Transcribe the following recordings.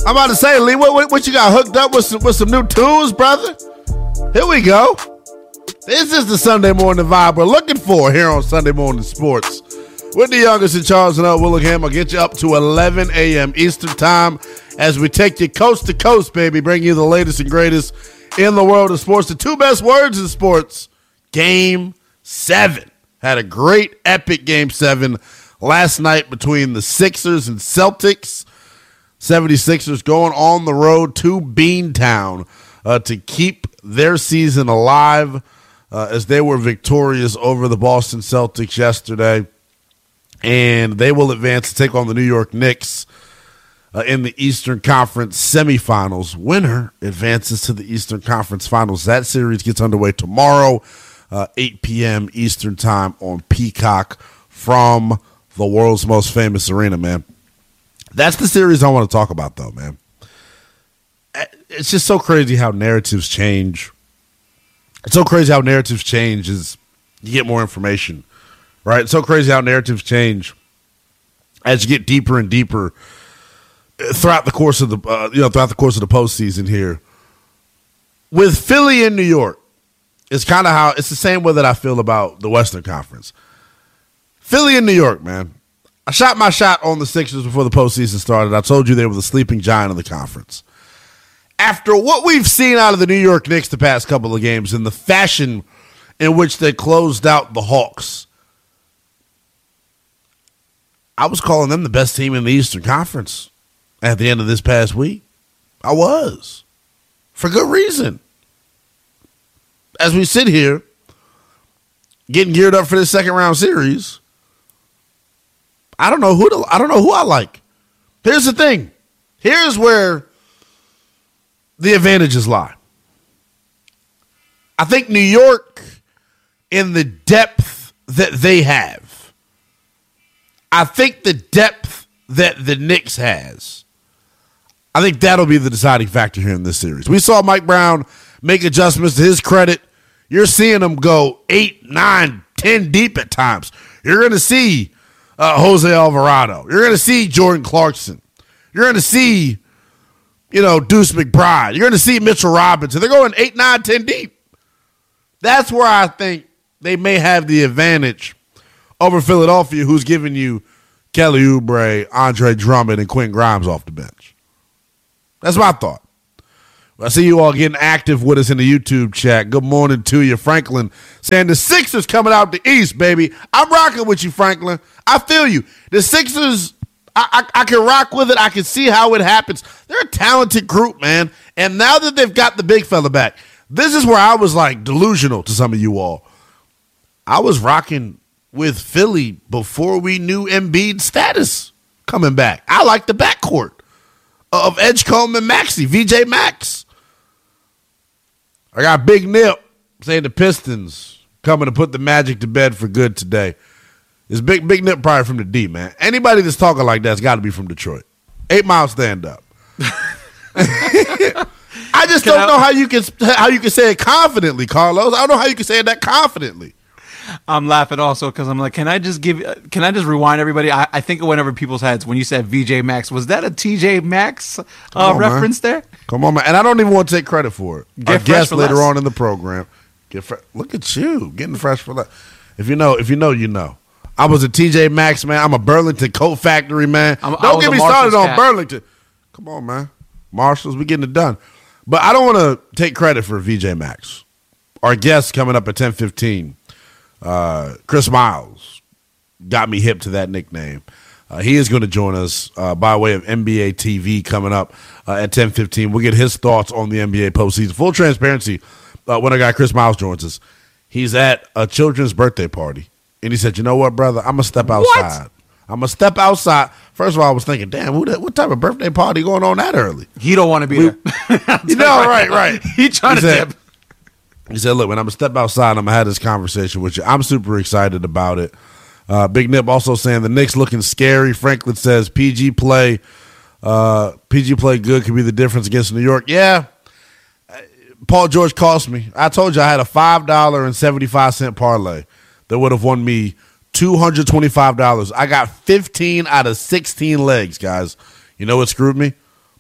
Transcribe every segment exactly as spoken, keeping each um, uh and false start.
I'm about to say, Lee, what, what, what you got hooked up with some, with some new tools, brother? Here we go. This is the Sunday morning vibe we're looking for here on Sunday Morning Sports. With the youngest in Charles and L. Willingham, I'll get you up to eleven a.m. Eastern Time as we take you coast to coast, baby, bring you the latest and greatest in the world of sports. The two best words in sports, Game seven. Had a great, epic Game seven last night between the Sixers and Celtics. seventy-sixers going on the road to Beantown uh, to keep their season alive uh, as they were victorious over the Boston Celtics yesterday. And they will advance to take on the New York Knicks uh, in the Eastern Conference semifinals. Winner advances to the Eastern Conference Finals. That series gets underway tomorrow, uh, eight p.m. Eastern Time on Peacock from the world's most famous arena, man. That's the series I want to talk about, though, man. It's just so crazy how narratives change. It's so crazy how narratives change as you get more information, right? It's so crazy how narratives change as you get deeper and deeper throughout the course of the uh, you know throughout the course of the postseason here. With Philly and New York, it's kind of how it's the same way that I feel about the Western Conference. Philly and New York, man. I shot my shot on the Sixers before the postseason started. I told you they were the sleeping giant of the conference. After what we've seen out of the New York Knicks the past couple of games and the fashion in which they closed out the Hawks, I was calling them the best team in the Eastern Conference at the end of this past week. I was. For good reason. As we sit here, getting geared up for this second round series, I don't know who to, I don't know who I like. Here's the thing. Here's where the advantages lie. I think New York, in the depth that they have, I think the depth that the Knicks has, I think that'll be the deciding factor here in this series. We saw Mike Brown make adjustments. To his credit, you're seeing him go eight, nine, ten deep at times. You're going to see uh, Jose Alvarado. You're going to see Jordan Clarkson. You're going to see, you know, Deuce McBride. You're going to see Mitchell Robinson. They're going eight, nine, ten deep. That's where I think they may have the advantage over Philadelphia, who's giving you Kelly Oubre, Andre Drummond, and Quentin Grimes off the bench. That's my thought. I see you all getting active with us in the YouTube chat. Good morning to you, Franklin, saying the Sixers coming out the East, baby. I'm rocking with you, Franklin. I feel you. The Sixers, I, I, I can rock with it. I can see how it happens. They're a talented group, man. And now that they've got the big fella back, this is where I was like delusional to some of you all. I was rocking with Philly before we knew Embiid's status coming back. I like the backcourt of Edgecombe and Maxey, V J Max. I got Big Nip saying the Pistons coming to put the Magic to bed for good today. It's Big Big Nip probably from the D, man. Anybody that's talking like that's got to be from Detroit. Eight Mile stand up. I just can don't I, know how you can how you can say it confidently, Carlos. I don't know how you can say it that confidently. I'm laughing also because I'm like, can I just give? Can I just rewind everybody? I, I think it went over people's heads when you said V J Max. Was that a T J Maxx uh, on, reference man. there? Come on, man. And I don't even want to take credit for it. Get Our guest later less. on in the program. Get fre- Look at you getting fresh for that. If you know, if you know, you know. I was a T J Maxx man. I'm a Burlington Coat Factory man. I'm, don't get me started on cat. Burlington. Come on, man. Marshalls, we getting it done. But I don't want to take credit for V J Max. Our guest coming up at ten fifteen. Uh, Chris Miles got me hip to that nickname. Uh, he is going to join us uh, by way of N B A T V coming up uh, at ten fifteen. We'll get his thoughts on the N B A postseason. Full transparency, uh, when our guy Chris Miles joins us, he's at a children's birthday party. And he said, you know what, brother? I'm going to step outside. What? I'm going to step outside. First of all, I was thinking, damn, who that, what type of birthday party going on that early? He don't want to be we, there. You know, right, right. He trying he to said, dip. He said, look, when I'm going to step outside, I'm going to have this conversation with you. I'm super excited about it. Uh, Big Nip also saying the Knicks looking scary. Franklin says P G play, uh, P G play good could be the difference against New York. Yeah, Paul George cost me. I told you I had a five dollars and seventy-five cents parlay that would have won me two hundred twenty-five dollars. I got fifteen out of sixteen legs, guys. You know what screwed me?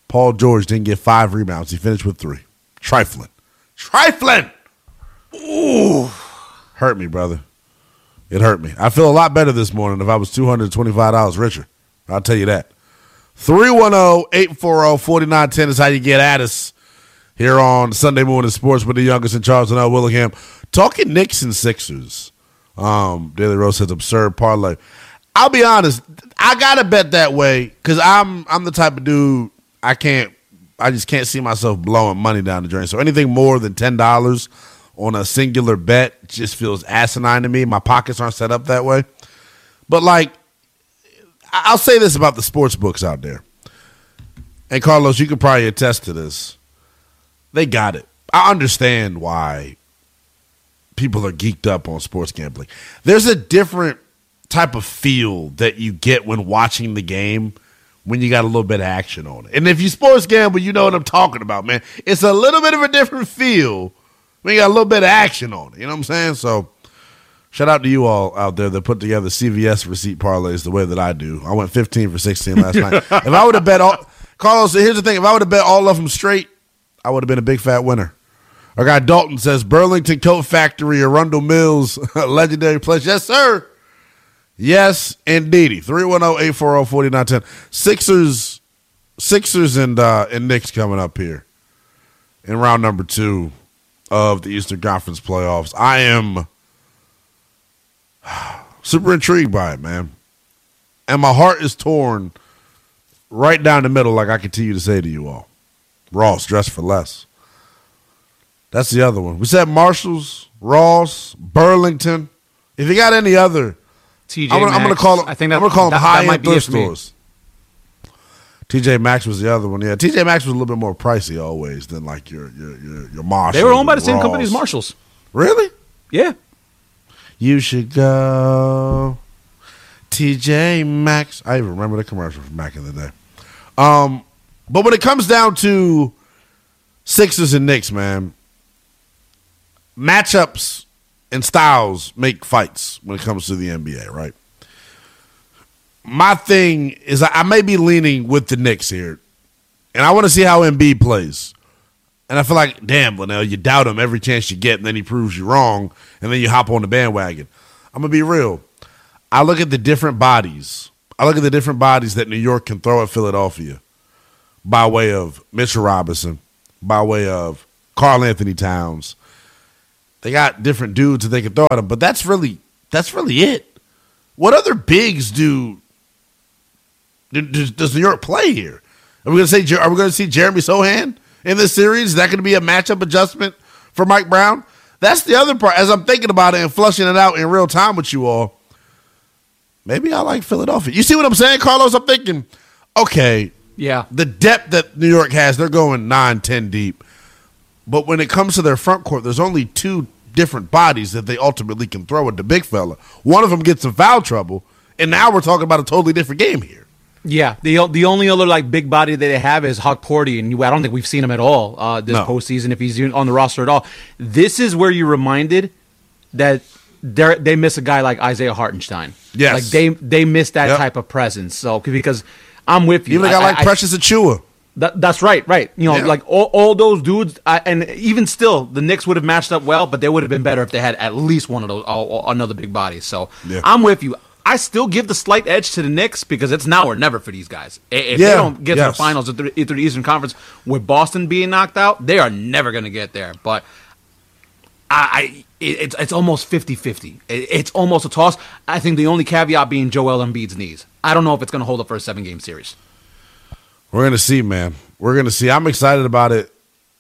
Paul George didn't get five rebounds. He finished with three. Trifling. Trifling! Ooh. Hurt me, brother. It hurt me. I feel a lot better this morning if I was two hundred twenty-five dollars richer. I'll tell you that. three one zero, eight four zero, four nine one zero is how you get at us here on Sunday Morning Sports with the youngest in Charles and L. Willingham. Talking Knicks and Sixers. Um, Daily Rose says absurd parlay. I'll be honest. I got to bet that way because I'm I'm the type of dude I can't I just can't see myself blowing money down the drain. So anything more than ten dollars on a singular bet just feels asinine to me. My pockets aren't set up that way. But, like, I'll say this about the sports books out there. And, Carlos, you could probably attest to this. They got it. I understand why people are geeked up on sports gambling. There's a different type of feel that you get when watching the game when you got a little bit of action on it. And if you sports gamble, you know what I'm talking about, man. It's a little bit of a different feel when you got a little bit of action on it. You know what I'm saying? So shout out to you all out there that put together C V S receipt parlays the way that I do. I went fifteen for sixteen last night. If I would have bet all – Carlos, here's the thing. If I would have bet all of them straight, I would have been a big fat winner. Our guy Dalton says, Burlington Coat Factory, Arundel Mills, legendary place. Yes, sir. Yes, indeedy. three one zero, eight four zero, four nine one zero. Sixers, Sixers and, uh, and Knicks coming up here in round number two of the Eastern Conference playoffs. I am super intrigued by it, man. And my heart is torn right down the middle, like I continue to say to you all. Ross, dress for less. That's the other one. We said Marshalls, Ross, Burlington. If you got any other, T J I'm gonna, Maxx, I'm gonna call them. I think that, I'm gonna call them that, high that end thrift stores. T J Maxx was the other one. Yeah, T J Maxx was a little bit more pricey always than like your your your, your Marshalls. They were owned by the same Ross. company as Marshalls. Really? Yeah. You should go T J Maxx. I even remember the commercial from back in the day. Um, but when it comes down to Sixers and Knicks, man, matchups and styles make fights when it comes to the N B A, right? My thing is I may be leaning with the Knicks here, and I want to see how Embiid plays. And I feel like, damn, Linnell, you doubt him every chance you get, and then he proves you wrong, and then you hop on the bandwagon. I'm going to be real. I look at the different bodies. I look at the different bodies that New York can throw at Philadelphia by way of Mitchell Robinson, by way of Karl Anthony Towns. They got different dudes that they can throw at them, but that's really that's really it. What other bigs do does, does New York play here? Are we going to say are we going to see Jeremy Sohan in this series? Is that going to be a matchup adjustment for Mike Brown? That's the other part. As I'm thinking about it and flushing it out in real time with you all, maybe I like Philadelphia. You see what I'm saying, Carlos? I'm thinking, okay, yeah, the depth that New York has, they're going nine, ten deep. But when it comes to their front court, there's only two different bodies that they ultimately can throw at the big fella. One of them gets in foul trouble, and now we're talking about a totally different game here. Yeah, the the only other like big body that they have is Huck Porty, and you, I don't think we've seen him at all uh, this no. postseason if he's on the roster at all. This is where you're reminded that they they miss a guy like Isaiah Hartenstein. Yes, like they they miss that yep. type of presence. So because I'm with you, even a guy like I, Precious Achiuwa. That, that's right, right. You know, yeah. like all, all those dudes, I, and even still, the Knicks would have matched up well, but they would have been better if they had at least one of those, uh, another big body. So yeah. I'm with you. I still give the slight edge to the Knicks because it's now or never for these guys. If yeah. they don't get yes. to the finals through the Eastern Conference with Boston being knocked out, they are never going to get there. But I, I it's it's almost fifty-fifty. It's almost a toss. I think the only caveat being Joel Embiid's knees. I don't know if it's going to hold up for a seven-game series. We're going to see, man. We're going to see. I'm excited about it.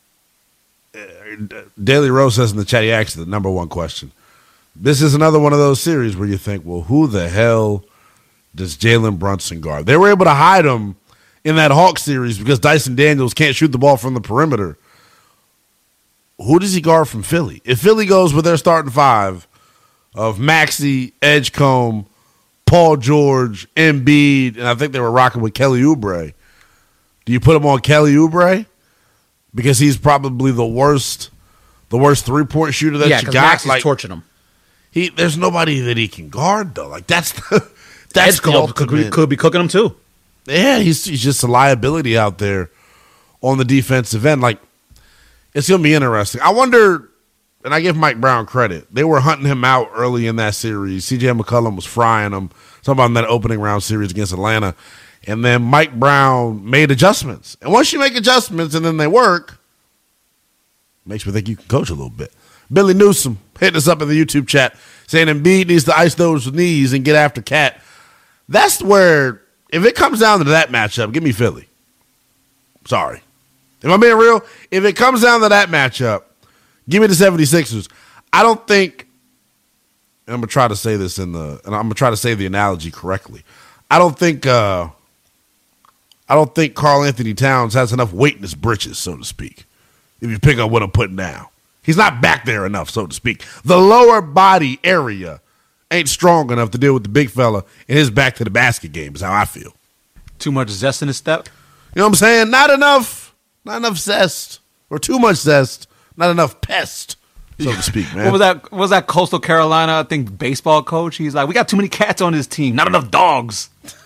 Daily Rose says in the chat, he asked the number one question. This is another one of those series where you think, well, who the hell does Jalen Brunson guard? They were able to hide him in that Hawks series because Dyson Daniels can't shoot the ball from the perimeter. Who does he guard from Philly? If Philly goes with their starting five of Maxey, Edgecombe, Paul George, Embiid, and I think they were rocking with Kelly Oubre, do you put him on Kelly Oubre? Because he's probably the worst the worst three-point shooter that yeah, you got. Yeah, because Max like, is torching him. He, there's nobody that he can guard, though. Like, that's the, that's the could, could be cooking him, too. Yeah, he's, he's just a liability out there on the defensive end. Like, it's going to be interesting. I wonder, and I give Mike Brown credit, they were hunting him out early in that series. C J McCollum was frying him. Talking about in that opening round series against Atlanta. And then Mike Brown made adjustments. And once you make adjustments and then they work, makes me think you can coach a little bit. Billy Newsom hitting us up in the YouTube chat saying Embiid needs to ice those knees and get after Cat. That's where, if it comes down to that matchup, give me Philly. Sorry. If I'm being real, if it comes down to that matchup, give me the seventy-sixers. I don't think, and I'm going to try to say this in the, and I'm going to try to say the analogy correctly. I don't think, uh, I don't think Karl Anthony Towns has enough weight in his britches, so to speak, if you pick up what I'm putting down. He's not back there enough, so to speak. The lower body area ain't strong enough to deal with the big fella in his back to the basket game is how I feel. Too much zest in his step? You know what I'm saying? Not enough. Not enough zest. Or too much zest. Not enough pest, so to speak, man. What was that, what was that Coastal Carolina, I think, baseball coach? He's like, we got too many cats on this team. Not enough dogs.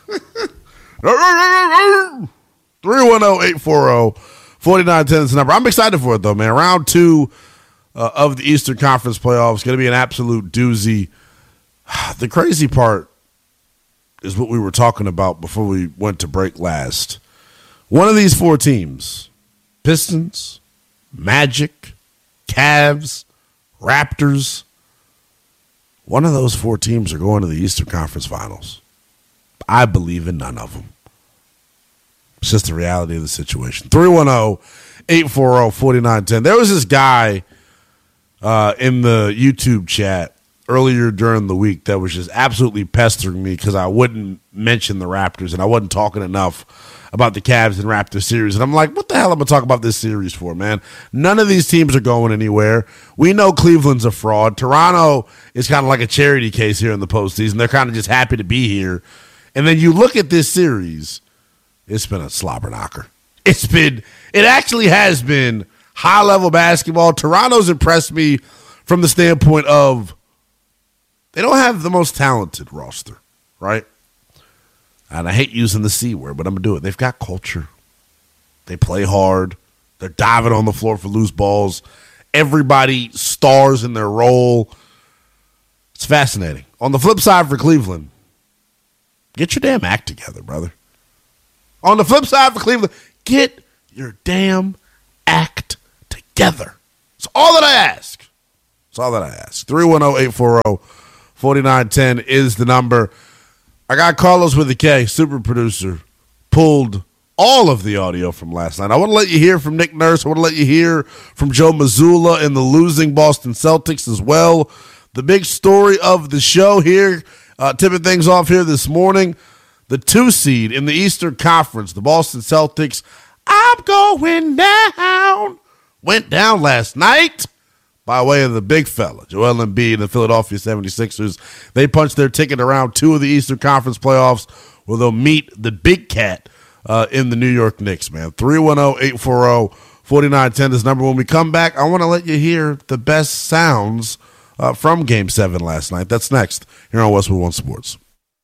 three one zero, eight four zero, four nine one zero is the number. I'm excited for it, though, man. Round two uh, of the Eastern Conference playoffs. Going to be an absolute doozy. The crazy part is what we were talking about before we went to break last. One of these four teams, Pistons, Magic, Cavs, Raptors, one of those four teams are going to the Eastern Conference Finals. I believe in none of them. It's just the reality of the situation. three one zero, eight four zero, four nine one zero. There was this guy uh, in the YouTube chat earlier during the week that was just absolutely pestering me because I wouldn't mention the Raptors and I wasn't talking enough about the Cavs and Raptors series. And I'm like, what the hell am I talking about this series for, man? None of these teams are going anywhere. We know Cleveland's a fraud. Toronto is kind of like a charity case here in the postseason. They're kind of just happy to be here. And then you look at this series, it's been a slobber knocker. It's been, it actually has been high-level basketball. Toronto's impressed me from the standpoint of they don't have the most talented roster, right? And I hate using the C word, but I'm going to do it. They've got culture. They play hard. They're diving on the floor for loose balls. Everybody stars in their role. It's fascinating. On the flip side for Cleveland, get your damn act together, brother. On the flip side for Cleveland, get your damn act together. It's all that I ask. It's all that I ask. three one zero, eight four zero, four nine one zero is the number. I got Carlos with a K, super producer, pulled all of the audio from last night. I want to let you hear from Nick Nurse. I want to let you hear from Joe Mazzulla and the losing Boston Celtics as well. The big story of the show here, uh, tipping things off here this morning, the two seed in the Eastern Conference, the Boston Celtics, I'm going down, went down last night by way of the big fella, Joel Embiid and the Philadelphia seventy-sixers. They punched their ticket around two of the Eastern Conference playoffs where they'll meet the big cat uh, in the New York Knicks, man. three one zero, eight four zero, four nine one zero is number. When we come back, I want to let you hear the best sounds uh, from Game seven last night. That's next here on Westwood One Sports.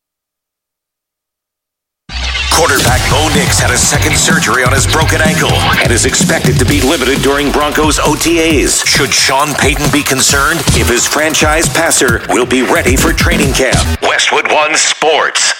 Quarterback Bo Nix had a second surgery on his broken ankle and is expected to be limited during Broncos O T As. Should Sean Payton be concerned if his franchise passer will be ready for training camp? Westwood One Sports.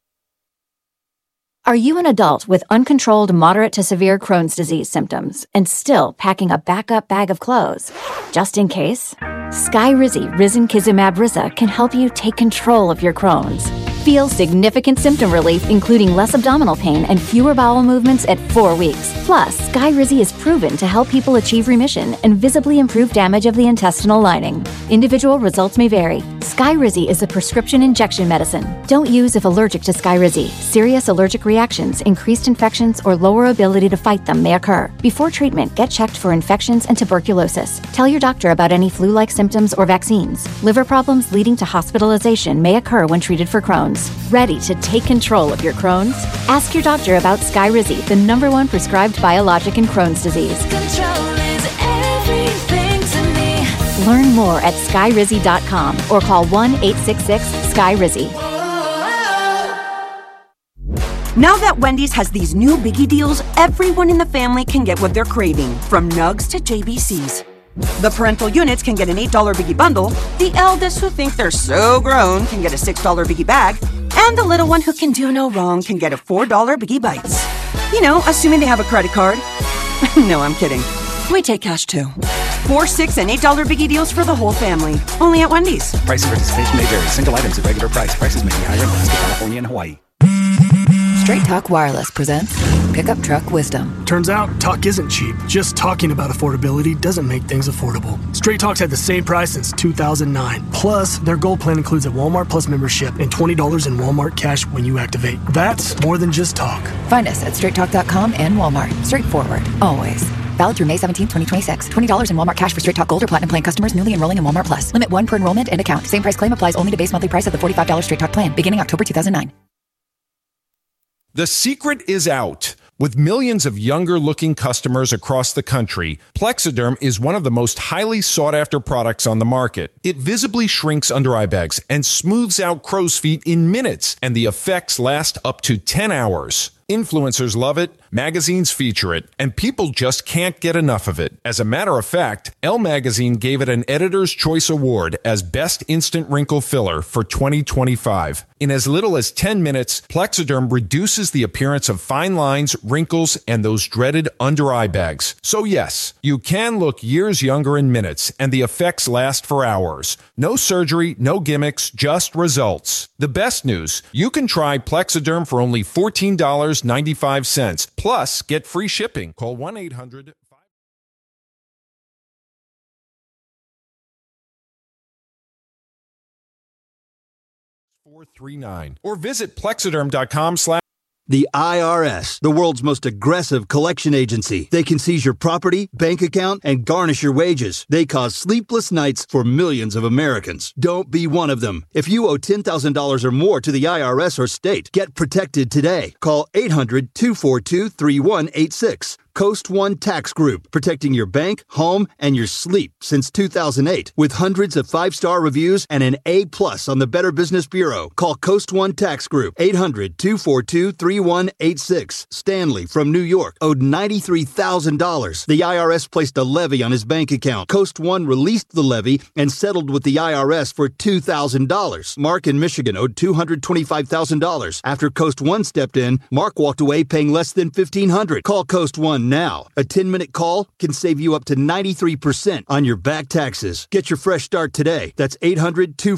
Are you an adult with uncontrolled moderate to severe Crohn's disease symptoms and still packing a backup bag of clothes? Just in case, Skyrizi Risankizumab Riza can help you take control of your Crohn's. Feel significant symptom relief, including less abdominal pain and fewer bowel movements at four weeks. Plus, Skyrizi is proven to help people achieve remission and visibly improve damage of the intestinal lining. Individual results may vary. Skyrizi is a prescription injection medicine. Don't use if allergic to Skyrizi. Serious allergic reactions, increased infections, or lower ability to fight them may occur. Before treatment, get checked for infections and tuberculosis. Tell your doctor about any flu-like symptoms or vaccines. Liver problems leading to hospitalization may occur when treated for Crohn's. Ready to take control of your Crohn's? Ask your doctor about Skyrizi, the number one prescribed biologic in Crohn's disease. Control is everything to me. Learn more at skyrizi dot com or call one eight six six, S K Y R I Z I. Now that Wendy's has these new biggie deals, everyone in the family can get what they're craving, from nugs to J B Cs. The parental units can get an eight dollar biggie bundle, the eldest who think they're so grown can get a six dollar biggie bag, and the little one who can do no wrong can get a four dollar biggie bites. You know, assuming they have a credit card. No, I'm kidding. We take cash too. Four, six, and eight dollar biggie deals for the whole family. Only at Wendy's. Price and participation may vary. Single items at regular price. Prices may be higher in Alaska, California, and Hawaii. Straight Talk Wireless presents Pickup Truck Wisdom. Turns out, talk isn't cheap. Just talking about affordability doesn't make things affordable. Straight Talk's had the same price since two thousand nine. Plus, their Gold plan includes a Walmart Plus membership and twenty dollars in Walmart cash when you activate. That's more than just talk. Find us at straight talk dot com and Walmart. Straightforward, always. Valid through May seventeenth, twenty twenty-six. twenty dollars in Walmart cash for Straight Talk Gold or Platinum plan customers newly enrolling in Walmart Plus. Limit one per enrollment and account. Same price claim applies only to base monthly price of the forty-five dollars Straight Talk plan, beginning October two thousand nine. The secret is out. With millions of younger-looking customers across the country, Plexiderm is one of the most highly sought-after products on the market. It visibly shrinks under-eye bags and smooths out crow's feet in minutes, and the effects last up to ten hours. Influencers love it, magazines feature it, and people just can't get enough of it. As a matter of fact, Elle Magazine gave it an Editor's Choice Award as Best Instant Wrinkle Filler for twenty twenty-five. In as little as ten minutes, Plexiderm reduces the appearance of fine lines, wrinkles, and those dreaded under-eye bags. So yes, you can look years younger in minutes, and the effects last for hours. No surgery, no gimmicks, just results. The best news, you can try Plexiderm for only fourteen dollars and ninety-five cents. Plus, get free shipping. Call one eight hundred four three nine or visit plexiderm dot com slash The I R S, the world's most aggressive collection agency. They can seize your property, bank account, and garnish your wages. They cause sleepless nights for millions of Americans. Don't be one of them. If you owe ten thousand dollars or more to the I R S or state, get protected today. Call eight hundred, two four two, three one eight six. Coast One Tax Group, protecting your bank, home, and your sleep since two thousand eight. With hundreds of five-star reviews and an A plus on the Better Business Bureau. Call Coast One Tax Group, eight hundred, two four two, three one eight six. Stanley from New York owed ninety-three thousand dollars. The I R S placed a levy on his bank account. Coast One released the levy and settled with the I R S for two thousand dollars. Mark in Michigan owed two hundred twenty-five thousand dollars. After Coast One stepped in, Mark walked away paying less than fifteen hundred dollars. Call Coast One now. A ten-minute call can save you up to ninety-three percent on your back taxes. Get your fresh start today. That's eight hundred, two